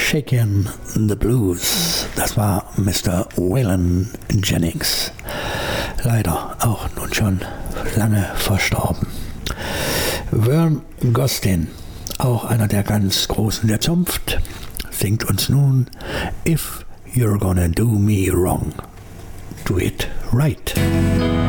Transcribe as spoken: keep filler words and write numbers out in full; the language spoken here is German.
Shakin' the Blues. Das war Mister Waylon Jennings. Leider auch nun schon lange verstorben. Vern Gosdin, auch einer der ganz Großen der Zunft, singt uns nun If You're Gonna Do Me Wrong, Do It Right.